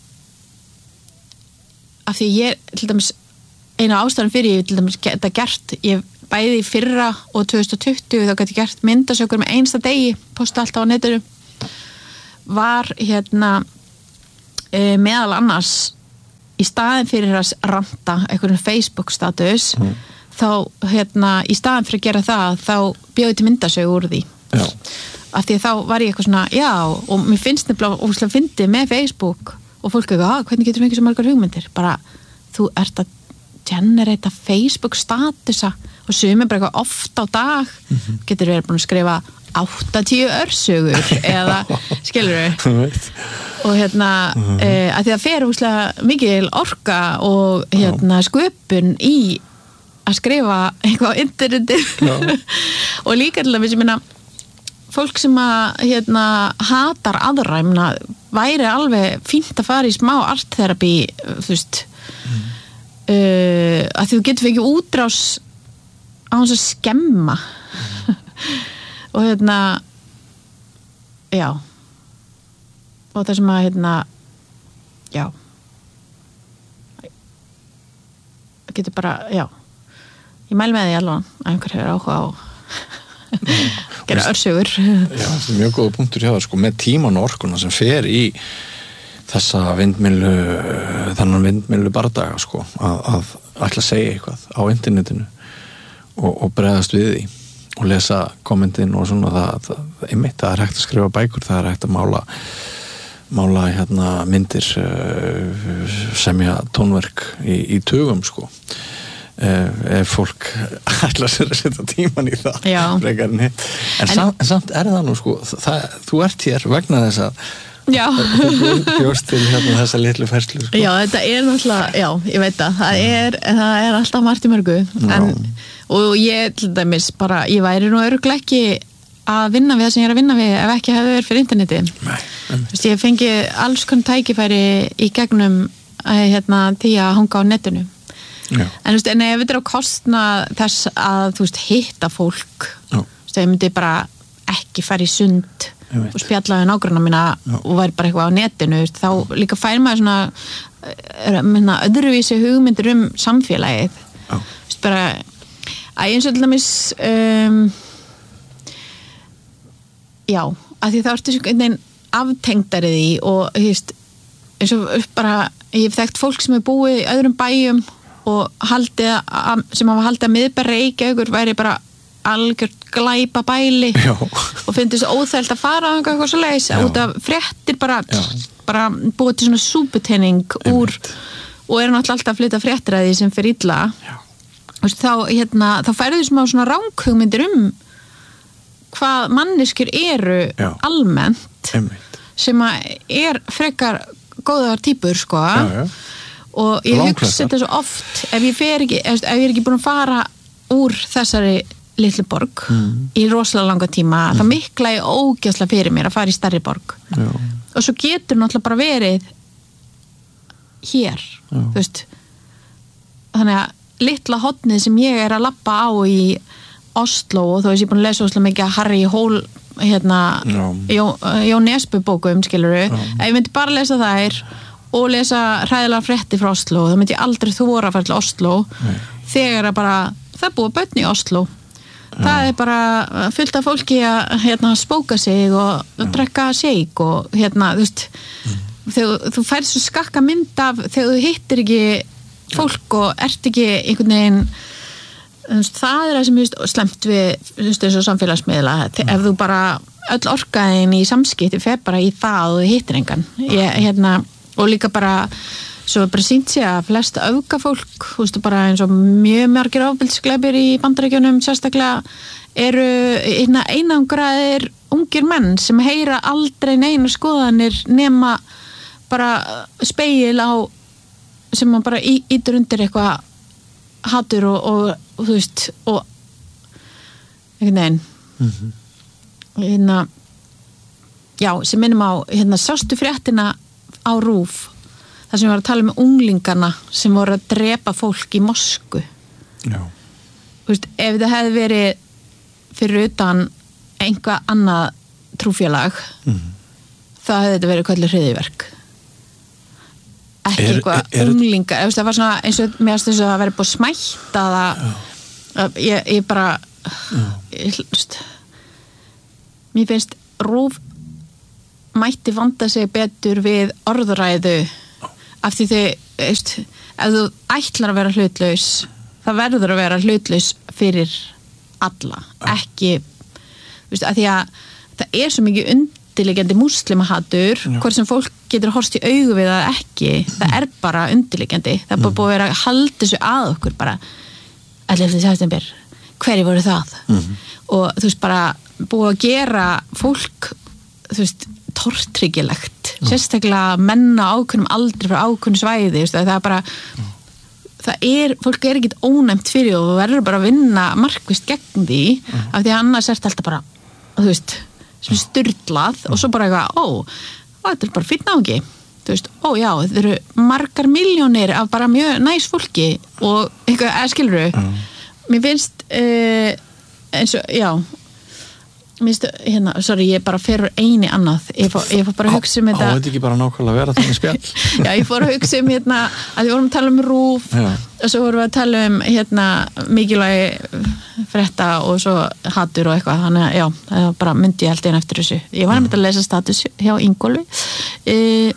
af því ég til dæmis eina ástæðan fyrir ég til dæmis geta gert ég bæði í fyrra og tvö þúsund og tuttugu þá gæti ég gert myndasökur með einsta degi posta alltaf á netinu var hérna e, meðal annars í staðin fyrir að ranta einhverjum Facebook status mm. þá hérna í staðin fyrir að gera það þá bjóði til myndasögu úr því já. Af því að þá var ég eitthvað svona já og mér finnst nefnilega óslega fyndið með Facebook og fólk eitthvað, ah, hvernig getur við ekki svo margar hugmyndir bara, þú ert að generata Facebook statusa og sumir bara eitthvað oft á dag mm-hmm. getur verið búin að skrifa áttatíu örsögur eða skilur við og hérna mm-hmm. e, að því að fer úslega mikil orka og hérna sköpun í að skrifa eitthvað á interneti og líka til að við sem minna fólk sem að hérna hatar aðra, ég meina væri alveg fínt að fara í smá artterapi þú veist mm. uh, að þú getur ekki útrás á hans að skemma og hérna já og það sem að hérna já það getur bara, já ég mæli með því alveg að einhver hefur áhuga á gera örsögur já, það er mjög góða punktur hjá það sko, með tíman og orkuna sem fer í þessa vindmyllu þannig vindmyllu bardaga sko, að, að ætla að segja eitthvað á internetinu og, og bregðast við því og lesa kommentin og svona það, það, einmitt, það er hægt að skrifa bækur, það er hægt að mála mála hérna myndir semja tónverk í, í tugum sko ef fólk ætlar sér að setja tíman í það frekar en hitt en, en, samt, en samt er það nú sko það, þú ert hér vegna þess að já bjóst til hérna þessa litlu ferslu sko. já þetta er náttúrulega, já ég veit að það er, það er alltaf margt í mörgu en, og ég til dæmis bara, ég væri nú örugglega ekki að vinna við það sem ég er að vinna við ef ekki hefði verið fyrir interneti Nei, Vist, ég fengi alls konar tækifæri í gegnum hérna því að hanga á netinu Já. En, veist, en ef þetta er á kostnað þess að þú veist, hitta fólk veist, ég myndi bara ekki fara í sund og spjalla við nágranna mína Já. Og væri bara eitthvað á netinu veist, þá líka fær maður svona minna, öðruvísi hugmyndir um samfélagið veist, bara, að eins og til dæmis um, já, að því þá ertu einhvern veginn aftengdari því og veist, eins og bara ég hef þekkt fólk sem er búið í öðrum bæjum og haldið að, sem hafa haldið að miðbæra Reykjavíkur væri bara algjört glæpa bæli Já. Og finnst þessu óþælt að fara eitthvað svo leiðis út af fréttir bara, bara búið til svona súputenning úr og er náttúrulega alltaf að flytta fréttir að því sem fyrir illa Vist, þá, hérna, þá færðu smá svona ranghugmyndir um hvað manneskjur eru Já. Almennt Einmitt. Sem að er frekar góðar típur sko Já, já og ég hugsa þetta svo oft ef ég fer ekki, ef ég er ekki búin að fara úr þessari litlu borg mm. í rosalega langa tíma mm. þá mikla ég ógæsla fyrir mér að fara í stærri borg Já. Og svo getur náttúrulega bara verið hér Já. þú veist þannig að litla hotnið sem ég er að labba á í Oslo og þó er ég búin að lesa óslega mikið að Harry Hole hérna Jó, Jó Nesbø bókum skiluru, ef ég myndi bara lesa þær og lesa hræðilega frétti frá Oslo þá myndi ég aldrei þóra að fara til Oslo Nei. Þegar að bara, það er búið börn í Oslo Já. Það er bara fullt af fólki að hérna, spóka sig og, og drekka shake og hérna, þú veist mm. þegar þú færð svo skakka mynd af þegar þú hittir ekki fólk og ert ekki einhvern veginn það er það sem ég veist slemt við þessu samfélagsmiðla mm. ef þú bara öll orkaðin í samskipti fer bara í það og þú hittir engan ég, hérna og líka bara svo bara sýnt sig að flest öfgafólk þú veist bara eins og mjög margir ofbeldisglæpir í Bandaríkjunum sérstaklega eru eina einangraðir ungir menn sem heyra aldrei neina skoðanir nema bara spegil á sem maður bara ítur undir eitthvað hatur og, og, og þú veist og einhvern veginn mm-hmm. hérna já sem minnum á hérna sástu fréttina á RÚV þar sem við varum að tala um unglingana sem voru að drepa fólk í Moskvu Já. Þú veist, ef það hefði verið fyrir utan einhvað annað trúfélag mm. þá hefði þetta verið kallið hryðjuverk ekki er, eitthvað er, er, unglinga það var svona eins og mér finnst þess að það verið búið smætt að það ég, ég bara ég, veist, mér finnst RÚV mætti vanda sig betur við orðræðu af því þau, veist, ef þú ætlar að vera hlutlaus það verður að vera hlutlaus fyrir alla, ekki veist, að því að það er svo mikið undirliggjandi múslimahatur, hvort sem fólk getur horfst í augu við það ekki, það er bara undirliggjandi, það er bara búið að vera að halda þessu að okkur bara ellefta september, hverju voru það mm-hmm. og þú veist bara búið að gera fólk þú veist, tortryggilegt mm. sérstaklega menna ákveðnum aldrei frá ákveðnum svæði, þú veist, það er bara mm. það er, fólk er ekkit ónæmt fyrir og þú verður bara að vinna markvist gegn því, mm. af því að annars ert alltaf bara, þú veist sem sturlað mm. og svo bara eitthvað ó, ó þetta er bara fínn ági þú veist, ó já, þetta eru margar miljónir af bara mjög næs fólki og eitthvað, eða skilurðu mm. mér finnst uh, eins og, já minnst, hérna, sorry, ég bara fer eini annað, ég fór, ég fór bara að hugsa um þetta á þetta ekki bara nákvæmlega að vera þannig spjall já, ég fór að hugsa um hérna að við vorum að tala um rúf já. Og svo vorum við að tala um hérna mikilvægi frétta og svo hatur og eitthvað, þannig að já það bara myndi ég held einn eftir þessu ég var nefnt að lesa status hjá Ingólfi e,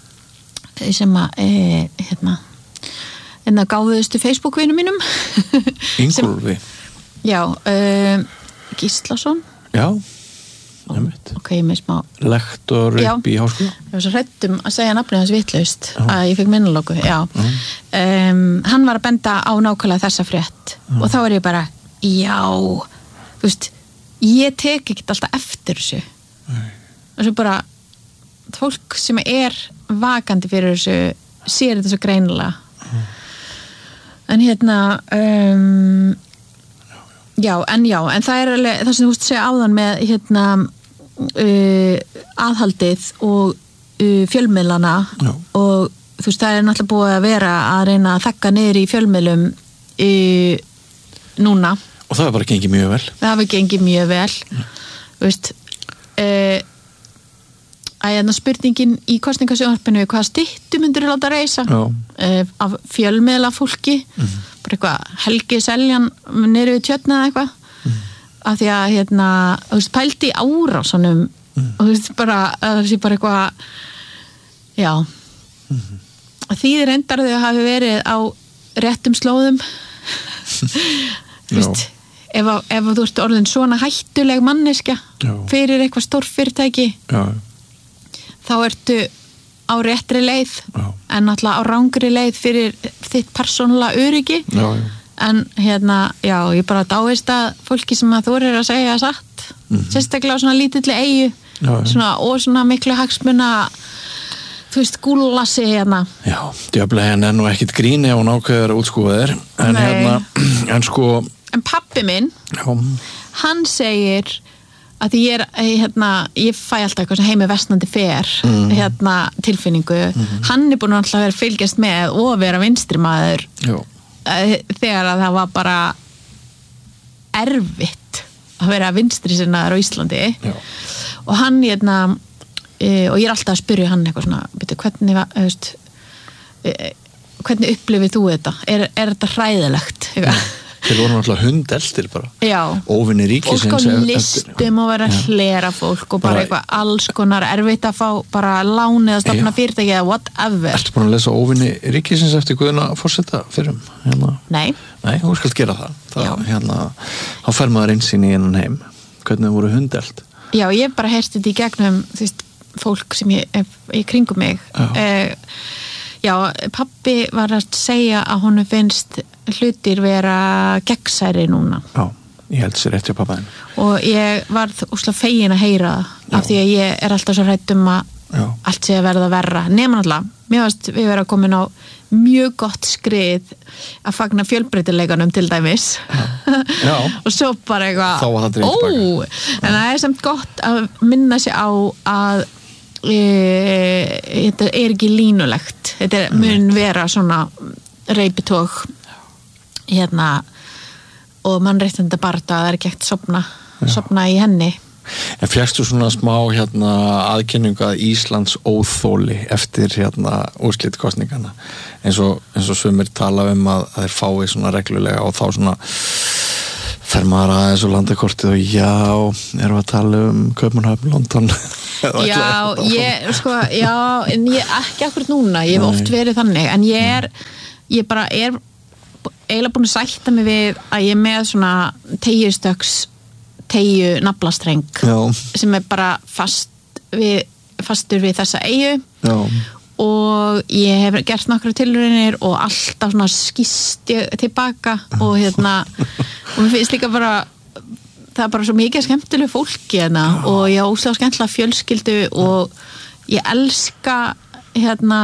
sem að e, hérna hérna gáðuðustu Facebook-vinum mínum Ingólfi já, e, Gíslason Já, nefnt. Ok, ég með smá... Lektor upp í háskóla. Ég var svo hrædd um að segja nafnið hans vitlaust að ég fekk minnalóku, já. Um, hann var að benda á nákvæmlega þessa frétt já. Og þá er ég bara, já, þú veist, ég tek ekkert alltaf eftir þessu. Nei. Og svo bara, fólk sem er vakandi fyrir þessu, sér þetta svo greinilega. Mm. En hérna... Um, Já, en já, en það er alveg það sem þú veist að segja áðan með hérna uh, aðhaldið og uh, fjölmiðlana já. Og þú veist, það er náttúrulega búið að vera að reyna að þakka niður í fjölmiðlum uh, núna. Og það hefur bara gengið mjög vel. Það hefur gengið mjög vel. Ja. Þú veist, uh, að hérna spurningin í kosningasjónvarpinu hvaða styttu myndir þú láta reisa uh, af fjölmiðla fólki. Mhm. Bara eitthvað Helgi Seljan niður við tjörna eða eitthvað mm. af því að hérna, þú veist, pældi í árásunum mm. og þú veist, bara það sé bara eitthvað já mm. því reyndar þau hafi verið á réttum slóðum þú veist ef, að, ef að þú ert orðin svona hættuleg manneskja já. Fyrir eitthvað stórfyrirtæki já. Þá ertu á réttri leið já. En náttúrulega á rangri leið fyrir þitt persónulega öryggi já, já. En hérna, já, ég bara dáist að fólki sem að þú er að segja satt mm-hmm. sérstaklega á svona lítilli eyju já, svona, og svona miklu hagsmuna þú veist, gúllassi hérna Já, djöflega en nú ekkit gríni ef hún ákveður að útskúfa þér en Nei. Hérna, en sko En pabbi minn, já. Hann segir að því ég er, hérna, ég fæ alltaf eitthvað sem heimi vestnandi fer mm. hérna, tilfinningu, mm-hmm. hann er búin að vera fylgjast með og vera vinstri maður Jó. Þegar að það var bara erfitt að vera vinstri sinnaður á Íslandi Jó. Og hann, hérna e, og ég er alltaf að spyrja hann eitthvað svona, byrju, hvernig veist, e, hvernig upplifið þú þetta? Er, er þetta hræðilegt? Eitthvað Þeir voru náttúrulega hundelstir bara. Já. Óvinni ríkisins. Og sko listum og vera að hlera fólk og bara, bara eitthvað alls konar erfitt að fá bara láni eða stofna fyrirtæki eða whatever. Ertu búin að lesa óvinni ríkisins eftir Guðna Forseta fyrrum? Hérna? Nei. Nei, hún skal gera það. Það hérna, þá fer maður einsinn í einan heim. Hvernig þau voru hundeld? Já, ég bara heyrti þetta í gegnum, þú veist, fólk sem ég, ég kringum mig. Já. Uh, já, pabbi var að segja að honum finnst hlutir vera gegnsæri núna. Já, ég held sér eftir pappaðin. Og ég var úslega fegin að heyra það af því að ég er alltaf svo hrædd um að Já. Allt sé að verða verra. Nefnum alltaf, mér varst við vera komin á mjög gott skrið að fagna fjölbreytileikanum til dæmis. Já. Já. Og svo bara eitthvað, ó, en það er samt gott að minna sig á að e, þetta er ekki línulegt. Þetta er, mun vera svona reipitók hérna og mannréttindi barða að það er ekki ekkert sopna, sopna í henni. En fékkstu svona smá hérna aðkynningu að Íslands óþóli eftir hérna úrslitkosningana eins og, eins og sumir tala um að, að þeir fái svona reglulega og þá svona fer maður aðeins og landakortið og já, erum við að tala um Kaupmannahöfn, London Já, ég, sko, já, en ég ekki akkurat núna, ég hef oft verið þannig, en ég er, ég bara er eiginlega búin að sætta mig við að ég er með svona teygjustöks, teygju naflastreng já. Sem er bara fast við, fastur við þessa eyju já. Og ég hef gert nokkra tilraunir og alltaf svona skýst ég tilbaka og hérna, og mér finnst líka bara það er bara svo mikið skemmtilegu fólki hérna og ég á óslega skemmtilega fjölskyldu og ég elska hérna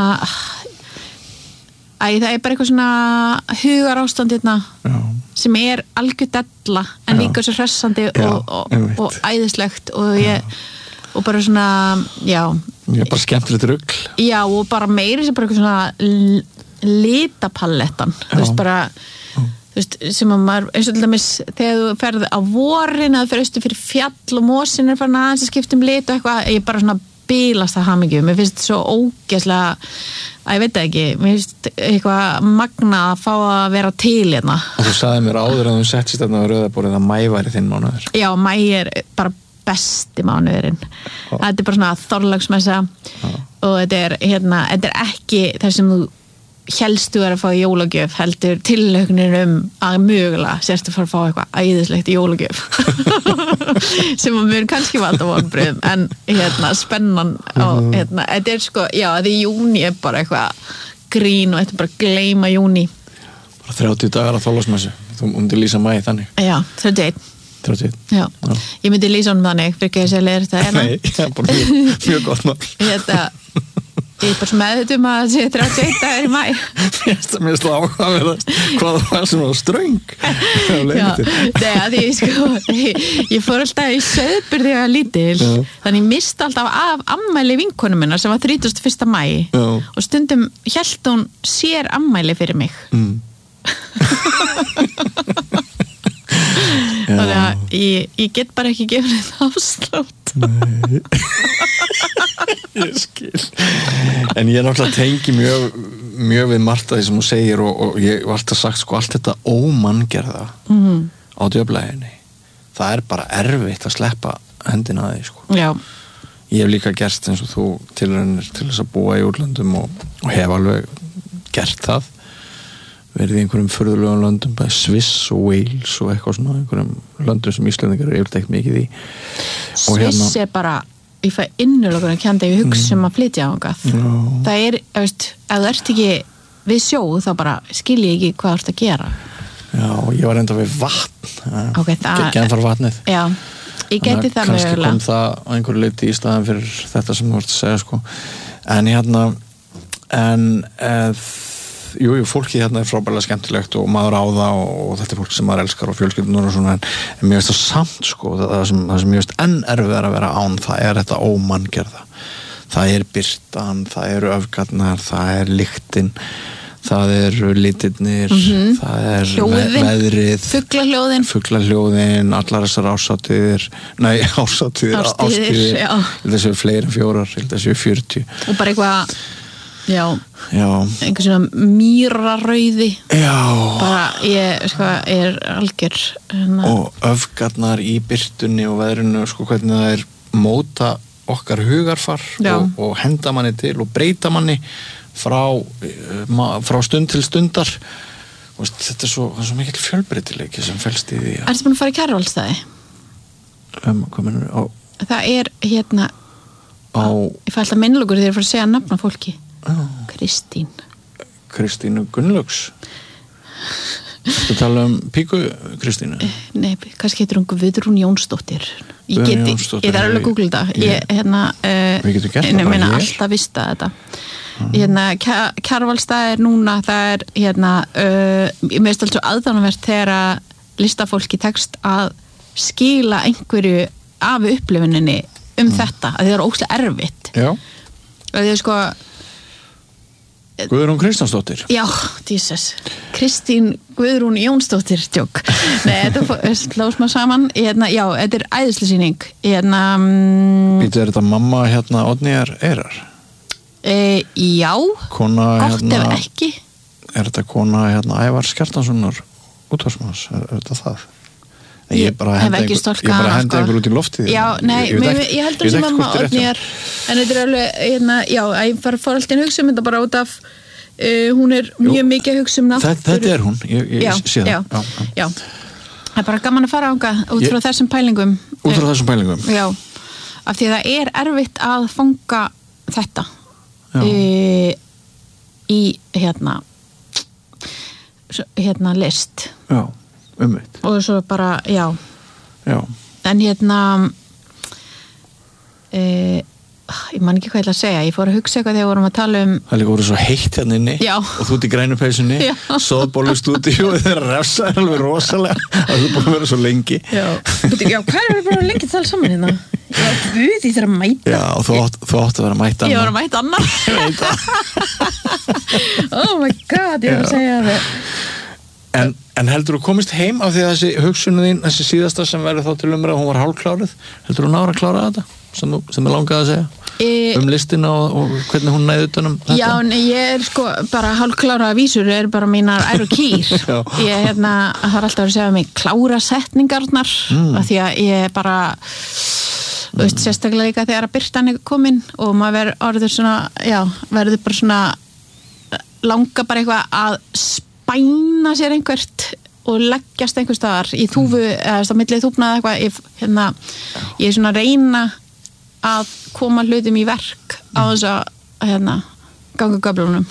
æ, það er bara eitthvað svona hugarástand hérna já. Sem er algjör della en já. Líka svo hressandi já, og, og, og æðislegt og ég já. Og bara svona, já ég er bara skemmtilegt rugl já og bara meiri sem bara eitthvað svona litapalettan þú veist bara þú veist, sem að maður, eins og til dæmis þegar þú ferð á vorin eða fyrir austu fyrir fjall og mosin er farin aðeins að skipta um lit og eitthvað, ég bara svona bílast það hamingju, mér finnst þetta svo ógeðslega að ég veit það ekki, mér finnst eitthvað magna að fá að vera til hérna. Og þú sagði mér áður að þú settist þarna á rauðaborðið að mæ væri þinn mánuður. Já, mæ er bara besti mánuðurinn. Þetta er bara svona þorlagsmessa og þetta er hérna, þetta er ekki þar sem þú helstu er að fá jólagjöf heldur tillögnir um að mögulega sérstu fara að fá eitthvað æðislegt í jólagjöf sem að mér kannski valda vonbrigðum en hérna spennan og hérna, þetta er sko, já þetta er júni er bara eitthvað grín og þetta er bara gleyma júni bara þrjátíu dagar að þorlagsmessu þú myndir lýsa mæ þannig já, þrjátíu og einn þrjátíu já. Já, ég myndi lýsa honum þannig fyrir ekki að segja leir þetta nei, það er bara mjög, mjög gott mál þetta ég er bara meðutum að það sé þrjátíu og einn dagar í mæ mér finnst það áhugaverðast hvað það var sem var ströng já, þegar því sko ég, ég fór alltaf í söðbur þegar ég var lítil já. Þannig ég misti alltaf af ammæli vinkonu minnar sem var þrítugasta og fyrsta maí já. Og stundum hélt hún sér ammæli fyrir mig mm. þannig að ég, ég get bara ekki gefið þetta afslátt nei ég skil en ég náttúrulega tengi mjög mjög við margt að því sem hún segir og, og ég var alltaf sagt sko allt þetta ómanngerða mm-hmm. á djöflæginni það er bara erfitt að sleppa hendina að því sko já. Ég hef líka gert eins og þú tilraunir til þess að búa í útlöndum og, og hef alveg gert það verið í einhverjum furðulegum löndum bæði Sviss og Wales og eitthvað svona einhverjum löndum sem Íslendingar eru yfirleitt ekkert mikið í Sviss hérna, er bara ég fæ innurlokunum kjanda ég hugsa sem að flytja á hangað það er, veist, ef þú ert ekki við sjó þá bara skil ég ekki hvað þú ert að gera já, ég var enda við vatn okay, genfar vatnið já, ég geti það kannski mögulega. Kom það á einhverju leyti í staðan fyrir þetta sem þú vart að segja sko en hérna en eð jú, jú, fólki hérna er frábærlega skemmtilegt og maður á það og, og þetta er fólk sem maður elskar og fjölskyldunar og svona en, en mér finnst það samt sko það, það sem, það sem mér finnst enn erfiðar að vera án það er þetta ómanngerða það er birtan, það eru öfgarnar það er lyktin það eru litirnir mm-hmm. það er hljóðin, ve- veðrið fuglahljóðin fuglahljóðin, allar þessar árshátíðir nei, árshátíðir árstíðir, já þessu fleiri en fjórar, þessu fjörutíu og bara eitthvað já, já. einhver svona mýrarauði já bara ég sko er algjör hana. Og öfgarnar í birtunni og veðrinu sko hvernig það er móta okkar hugarfar og, og henda manni til og breyta manni frá, frá stund til stundar og þetta er svo, svo mikil fjölbreytileiki sem felst í því Er þetta búin að fara í Kjarvalsstaði? Um, hvað mennur á? Það er hérna á ég fæ alltaf minnlugur þegar ég fara að segja nafna fólki Oh. Kristín Kristínu Gunnlaugs Þú tala um Píku Kristínu? Nei, kannski heitir hún Guðrún Jónsdóttir Ég geti, ég þarf alveg að googla þetta Ég, hérna uh, Við getum gert það bara ég alltaf vista þetta uh-huh. Hérna, Kjarvalsstaði er núna það er, hérna uh, ég meðst alltaf aðdánavert þegar að listafólki tekst að skila einhverju af upplifuninni um uh-huh. þetta, að það er óslega erfitt Já að því að sko Guðrún Kristjánsdóttir Já, Jesus Kristín Guðrún Jónsdóttir tjók Nei, þetta slóðs maður saman hérna, já, þetta er æðislisýning hérna um, Býtu, er þetta mamma hérna Oddnýjar Eyrar? E, já Kona Gott hérna ef ekki Er þetta kona hérna Ævar Skjartanssonar útvarsmanns? Er, er þetta það? Ég, bara hef ekki einhver, stólkað ég bara hana, hendi sko. einhver út í loftið. Já, nei, ég, ég, mér, ekki, ég heldur sem mamma Oddnýjar, en þetta er alveg, hérna, já, ég fór alltaf að hugsa um þetta bara út af, uh, hún er mjög Jú, mikið að hugsa um náttúru. Þetta er hún, ég, ég já, sé það. Já, já, já. Það er bara gaman að fara ánga út frá ég, þessum pælingum. Út frá þessum pælingum? Já, af því að það er erfitt að fanga þetta uh, í, hérna, hérna list. Já. Ummitt. Og svo bara, já. Já. En hérna e, ég man ekki hvað ég ætla að segja, ég fór að hugsa eitthvað þegar vorum að tala um það líka voru svo heitt hérna inni já. Og þú út í grænu peysunni soðbólu stúdíu og þeir refsa alveg rosalega að þú búin að vera svo lengi já, já hvað er við bara lengi að tala saman hérna já, við því þeir að mæta já, og þú átt, þú átt að vera að mæta annar ég var að mæta annar oh my god, ég var að segja það En, en heldur þú komist heim af því að þessi hugsunum þín, þessi síðasta sem verður þá til umræð, hún var hálfklárið, heldur þú nára að klára þetta sem, sem er langað að segja e... um listina og, og hvernig hún næði utanum þetta? Já, nei, ég er sko bara hálfkláraða vísur, er bara mínar ær og kýr ég hérna, það er alltaf að segja mig klára setningarnar mm. af því að ég bara þú veist, sérstaklega líka þegar að birtan er komin og maður verður svona já, verður bara svona langa bara eitthvað að bæna sér einhvert og leggjast einhver staðar í þúfu eða á millið þúfnað eitthvað ég, hérna, ég er svona að reyna að koma hlutum í verk á þess að hérna, ganga göflunum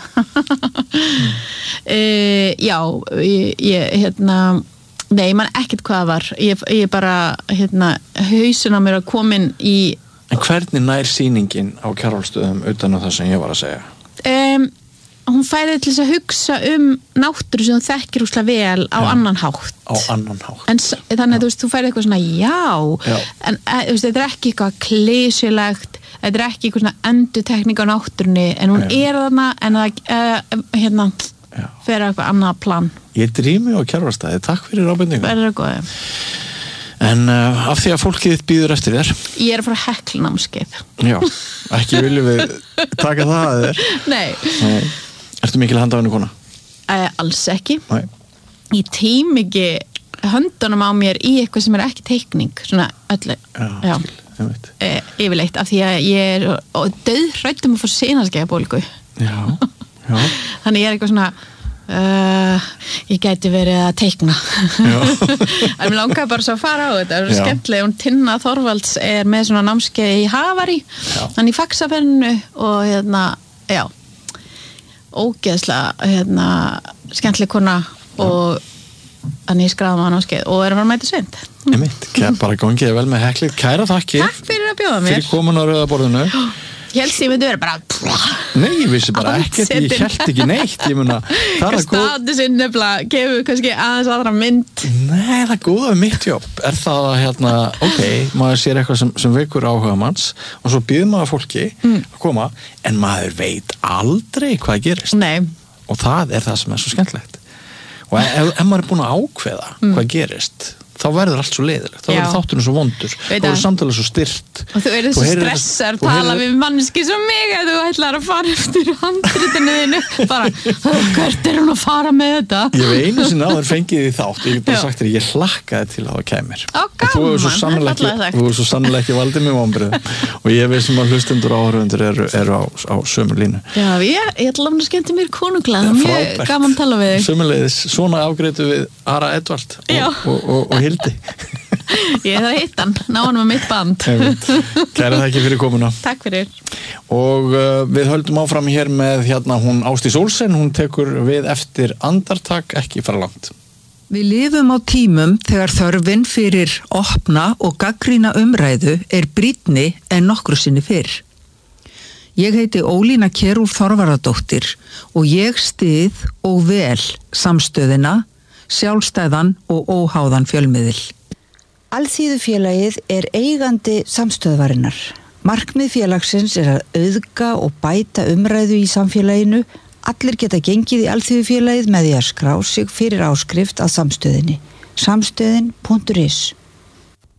e, já ég, ég hérna nei, man ekkert hvað það var ég, ég bara, hérna, hausin á mér að komin í En hvernig nær sýningin á Kjarvalsstöðum utan á það sem ég var að segja? Um hún færði til þess að hugsa um náttúru sem þú þekkir úslega vel á já, annan hátt. Á annan hátt. En þannig að þú veist, þú færði eitthvað svona já, já. en þú veist, þetta er ekki eitthvað klísjulegt, þetta er ekki eitthvað svona endurtekning á náttúrunni, en hún já. Er þarna, en það, uh, hérna, fyrir eitthvað annað plan. Ég drými á Kjarvalsstaði, takk fyrir ábendingu. Verður það góðið. En uh, af því að fólkið þitt býður eftir þér. Ég er að fara að hekla námskeið. Já, ekki viljum við taka það að þér. Nei. Nei. Ertu mikil handafinu kona? Uh, alls ekki. Nei. Ég tím ekki höndunum á mér í eitthvað sem er ekki teikning, svona öllu. Já, já. Skil, ég veit. Uh, yfirleitt, af því að ég er dauðhrædd um að fá senaskeiðabólgu. Já, já. Þannig ég er eitthvað svona, uh, ég gæti verið að teikna. En mér langaði bara svo að fara á þetta. Það er skemmtilega, hún Tinna Þorvalds er með svona námskeið í Havari, þannig í faxapennu og hérna, já. ógeðslega hérna, skemmtileg kona og þannig ég skráði maður námskeið og er að fara að mæta seint. Einmitt, bara gangið vel með heklið, kæra þakkir. Takk fyrir að bjóða mér. Fyrir komin á rauðaborðinu. Ég held sem ég myndi vera bara Nei, ég vissi bara ekkert, ég held ekki neitt ég muna, það er að góð statusinn nefnilega, gefur kannski aðeins aðra mynd Nei, það er góða við mitt jobb er það að hérna, ok maður sér eitthvað sem, sem vekur áhuga manns og svo býður maður fólki mm. að koma en maður veit aldrei hvað gerist Nei. Og það er það sem er svo skemmtilegt og ef, ef maður er búin að ákveða mm. hvað gerist þá verður allt svo leiðilegt, þá verður þátturinn svo vondur þá verður samtalið svo styrt og þú verður svo stressar, tala við mannski svo mig að þú ætlar að fara eftir handritinu þínu, bara hvert er hún að fara með þetta? Ég hef einu sinni áður fengið því þátt ég hef bara sagt þér, ég hlakkaði til að það kemur Ó, gaman, þú hefur svo sannlega ekki valdið mig vonbrigðum og ég veist sem að hlustendur og áhörfundur eru, eru á, á sömu línu Já, ég, ég ætla að skemmti mér konunglega, það er mjög gaman að tala við þig Sömuleiðis, svona afgreitu við Ara Edvard og, og, og, og Hildi Ég þarf að hitta hann, ná hann með mitt band Kæra þakki fyrir komuna Takk fyrir Og uh, við höldum áfram hér með hérna hún Ásdís Olsen, hún tekur við eftir andartak, ekki fara langt Við lifum á tímum þegar þörfin fyrir opna og gagnrýna umræðu er brýnni en nokkru sinni fyrr. Ég heiti Ólína Kjerúlf Þorvarðardóttir og ég styð og vel samstöðina, sjálfstæðan og óháðan fjölmiðil. Alþýðufélagið er eigandi samstöðvarinnar. Markmið félagsins er að auðga og bæta umræðu í samfélaginu. Allir geta gengið í Alþýðufélagið með því að skrá sig fyrir áskrift að samstöðinni. samstöðin punktur is